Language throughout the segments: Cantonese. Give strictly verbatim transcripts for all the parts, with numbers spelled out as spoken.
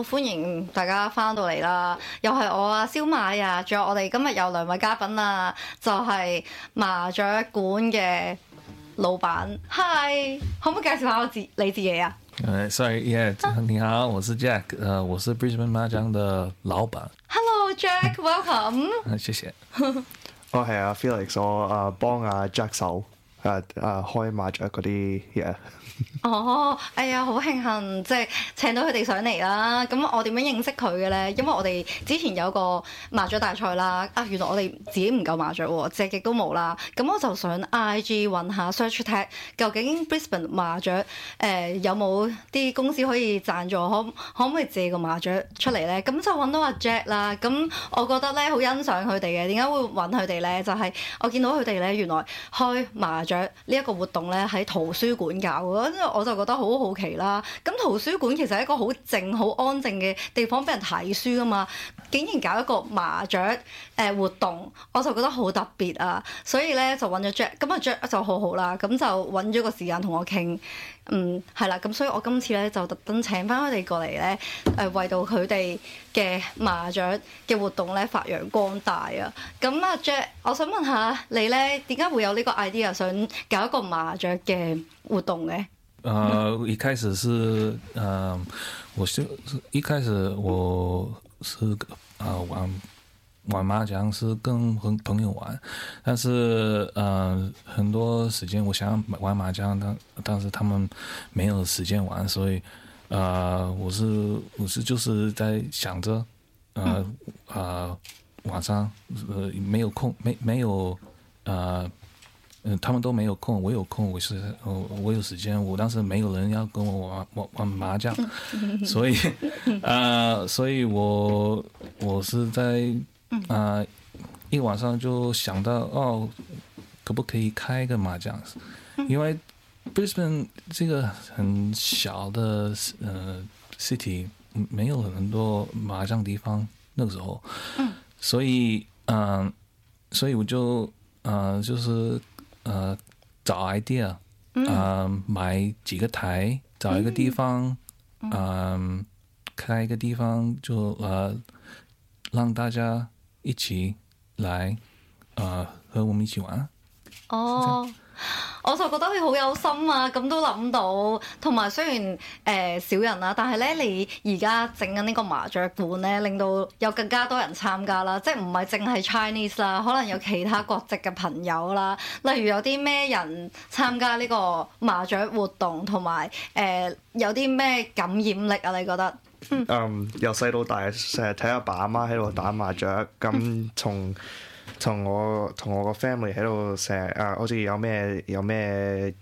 好，歡迎大家翻到嚟啦！又係我啊，燒賣啊，仲有我哋今日有兩位嘉賓啊，就係、是、麻雀館嘅老闆。Hi， 可唔可以介紹下我自你自己啊？ 呃、uh,，Sorry，Yeah， 你好，我是 Jack， 呃、uh, 我是 Brisbane 麻將的老闆。 Hello，Jack，Welcome 啊，謝謝。 我係阿 Felix， 我誒幫阿 Jack 手誒誒開麻雀嗰啲嘢。 哦，哎呀，好慶幸即係請到佢哋上嚟啦！咁我點樣認識佢嘅咧？因為我哋之前有個麻雀大賽啦，啊原來我哋自己唔夠麻雀喎，隻極都冇啦。咁我就上 I G 揾下 search tag，究竟 Brisbane 麻雀誒、呃、有冇啲公司可以贊助，可可唔可以借個麻雀出嚟咧？咁就揾到阿 Jack 啦。咁我覺得咧好欣賞佢哋嘅，點解會揾佢哋咧？就係、是、我見到佢哋咧原來開麻雀呢一個活動咧喺圖書館搞嘅。我就覺得好好奇啦，咁圖書館其實係一個好靜、好安靜嘅地方俾人睇書噶嘛，竟然搞一個麻雀誒活動，我就覺得好特別啊，所以咧就揾咗 Jack，咁啊 Jack 就好好啦，咁就揾咗個時間同我傾，嗯係啦，咁所以我今次咧就特登請翻佢哋過嚟咧，誒為到佢哋嘅麻雀嘅活動咧發揚光大啊！咁啊 Jack，我想問下你咧，點解會有呢個 idea 想搞一個麻雀嘅活動嘅？ 呃，一開始是，呃，我是一開始我是呃玩玩麻將是跟朋朋友玩，但是呃很多時間我想玩麻將，但但是他們沒有時間玩，所以呃我是我是就是在想着，呃呃晚上呃沒有空，沒沒有呃。嗯，他們都沒有空，我有空，我是我我有時間，我當時沒有人要跟我玩玩玩麻將，所以，啊、呃，所以我我是在啊、呃、一晚上就想到哦，可不可以開個麻將？因為 Brisbane 這個很小的呃 city，沒有很多麻將地方，那個時候，所以嗯、呃，所以我就呃就是。呃，找 idea， 啊、嗯呃，買幾個台，找一個地方，嗯、呃，開一個地方就呃，讓大家一起來，呃，和我們一起玩。 哦，我就覺得佢好有心啊，咁都諗到，同埋雖然誒、呃、少人啦，但係咧你而家整緊呢個麻雀館咧，令到有更加多人參加啦，即係唔係淨係 Chinese 啦，可能有其他國籍嘅朋友啦，例如有啲咩人參加呢個麻雀活動，同埋誒有啲咩感染力啊？你覺得？ 嗯，嗯由細到大成日睇阿爸阿媽喺度打麻雀，咁從同我同我個 family 喺度成日啊，好似有咩有咩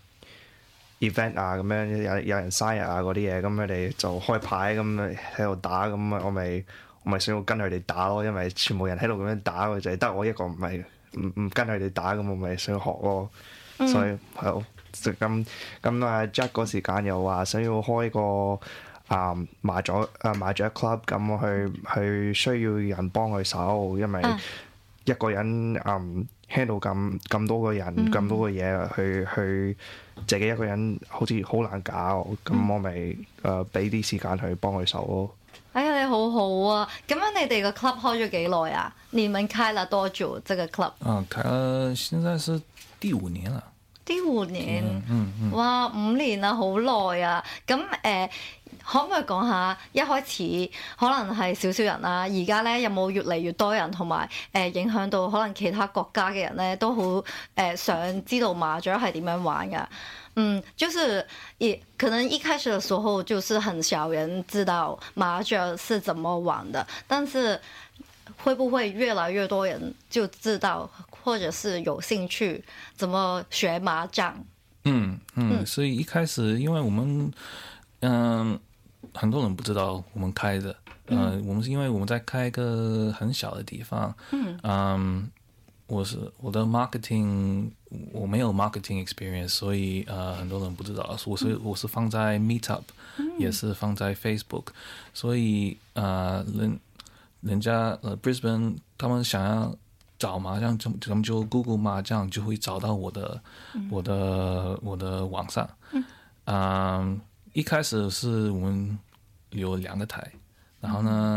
event 啊咁樣，有有人生日啊嗰啲嘢，咁佢哋就開牌咁喺度打，咁啊我咪我咪想要跟佢哋打咯，因為全部人喺度咁樣打，就係得我一個唔係唔唔跟佢哋打，咁我咪想學咯，所以係咁咁啊 Jack 嗰時間又話想要開個啊、um, 麻雀啊麻雀 club， 咁我去去需要人幫佢手，因為一個人嗯 handle 咁咁多個人咁、嗯、多個嘢，去去自己一個人好似好難搞，咁、嗯、我咪誒俾啲時間去幫佢手咯。 哎呀，你好好啊！咁樣你哋個 club 開咗幾耐啊？你們開了多久？這個 club？ 啊，開了現在是第五年啦。 第五年， 嗯嗯嗯、 哇，五年啊，好耐啊！咁誒、呃，可唔可以講下一開始可能係少少人啦，而家咧有冇越嚟越多人，同埋誒影響到可能其他國家嘅人咧都好誒、呃、想知道麻雀係點樣玩㗎？嗯，就是也可能一開始嘅時候就是很少人知道麻雀是怎麼玩的，但是會不會越來越多人就知道，或者是有興趣怎麼學麻將？ 嗯嗯，所以一開始因為我們嗯、呃、很多人不知道我們開的，嗯、呃，我們是因為我們在開一個很小的地方，嗯，嗯我是我的 marketing 我沒有 marketing experience， 所以呃很多人不知道，我是我是放在 Meetup，、嗯、也是放在 Facebook， 所以呃人人家呃 Brisbane 他們想要找麻將，就他們就 Google 麻將就會找到我的、嗯、我的我的網上，嗯、呃，一開始是我們有兩個台。 然后呢。